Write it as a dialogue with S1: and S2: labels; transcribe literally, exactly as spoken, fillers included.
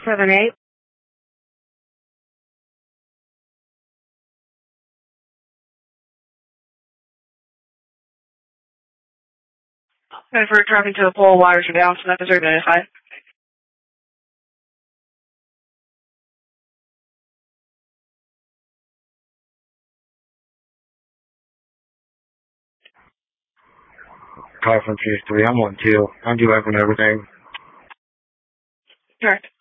S1: seven eight. If we're dropping to a pole, wires are down, so that is identified.
S2: Car from Tier three, I'm on two. I'm due up and everything.
S1: Correct.